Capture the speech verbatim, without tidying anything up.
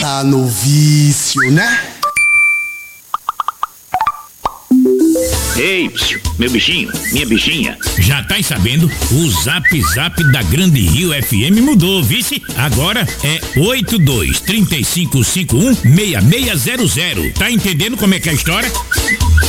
tá no vício, né? Ei, meu bichinho, minha bichinha. Já tá sabendo? O Zap Zap da Grande Rio F M mudou, vice? Agora é oito dois, três cinco cinco um, seis seis zero zero. Tá entendendo como é que é a história?